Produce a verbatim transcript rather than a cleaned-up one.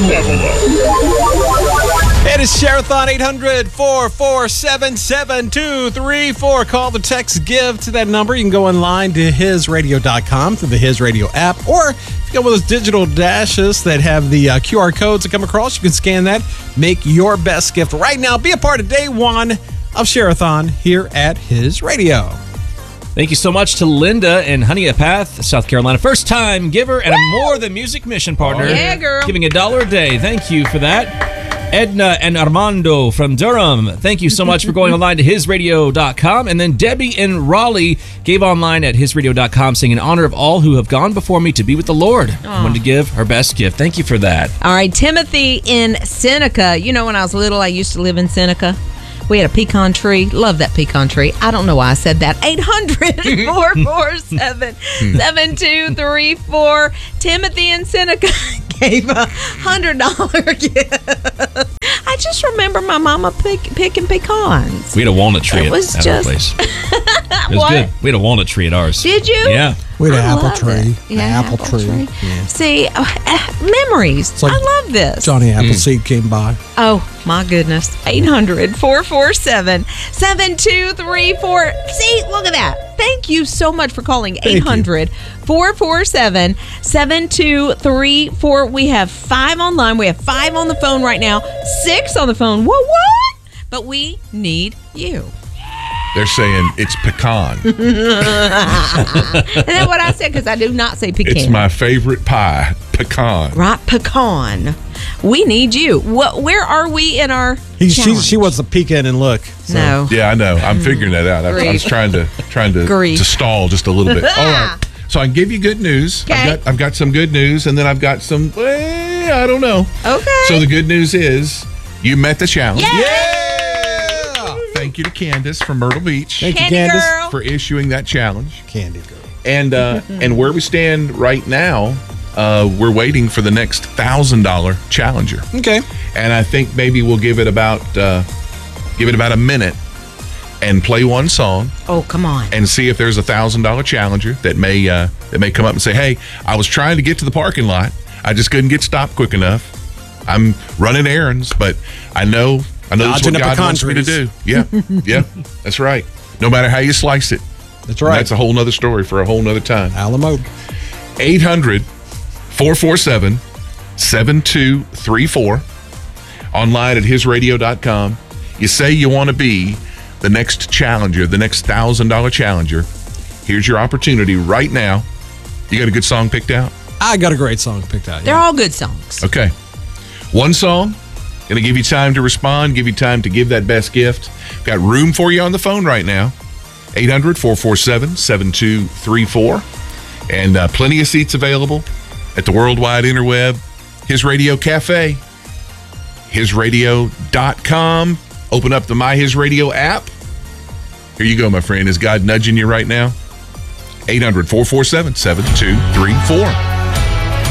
Level Up. It is Share-a-thon, eight hundred, four four seven, seven two three four. Call the text give to that number. You can go online to his radio dot com through the His Radio app, or if you got one of those digital dashes that have the uh, Q R codes that come across, you can scan that. Make your best gift right now. Be a part of day one of Share-a-thon here at His Radio. Thank you so much to Linda in Honeypath, South Carolina. First time giver and a More Than Music mission partner. Yeah, girl. Giving a dollar a day. Thank you for that. Edna and Armando from Durham, thank you so much for going online to his radio dot com. And then Debbie in Raleigh gave online at his radio dot com, saying, in honor of all who have gone before me to be with the Lord. I wanted to give her best gift. Thank you for that. All right, Timothy in Seneca. You know, when I was little, I used to live in Seneca. We had a pecan tree. Love that pecan tree. I don't know why I said that. eight hundred, four four seven, seven two three four. Timothy in Seneca gave a one hundred dollars gift. I just remember my mama pick, picking pecans. We had a walnut tree It at, was at just- our place. It was What? good. We had a walnut tree at ours. Did you? Yeah. We had an I apple love tree. it. An Yeah, apple, tree. Yeah. See, uh, uh, memories. like I love this. Johnny Appleseed came by. Oh, my goodness. eight hundred, four four seven, seven two three four. See, look at that. Thank you so much for calling. Thank you. eight hundred, four four seven, seven two three four. We have five online. We have five on the phone right now. Six on the phone. What, what? But we need you. They're saying it's pecan. Isn't that what I said? Because I do not say pecan. It's my favorite pie, pecan. Right, pecan. We need you. What? Where are we in our He, she, challenge? she wants to peek in and look. So. No. Yeah, I know. I'm figuring that out. I, I was Grief. trying to trying to, Grief. to stall just a little bit. All right. So I can give you good news. Okay. I've got I've got some good news, and then I've got some. eh, I don't know. Okay. So the good news is you met the challenge. Yeah! Thank you to Candace from Myrtle Beach Thank you, Candy Candace. girl. for issuing that challenge. Candy girl. And uh, and where we stand right now, uh, we're waiting for the next thousand dollar challenger. Okay. And I think maybe we'll give it about uh, give it about a minute and play one song Oh, come on. and see if there's a thousand dollar challenger that may uh, that may come up and say, "Hey, I was trying to get to the parking lot. I just couldn't get stopped quick enough. I'm running errands, but I know I know that's Dodging what the God pecan wants me to trees." do." Yeah, yeah, that's right. No matter how you slice it. That's And right. that's a whole nother story for a whole nother time. Alamo. eight hundred, four four seven, seven two three four. Online at his radio dot com. You say you want to be the next challenger, the next one thousand dollar challenger. Here's your opportunity right now. You got a good song picked out? I got a great song picked out. They're Yeah. all good songs. Okay. One song. Going to give you time to respond, give you time to give that best gift. Got room for you on the phone right now. eight hundred, four four seven, seven two three four. And uh, plenty of seats available at the Worldwide Interweb. His Radio Cafe. his radio dot com. Open up the My His Radio app. Here you go, my friend. Is God nudging you right now? eight hundred, four four seven, seven two three four.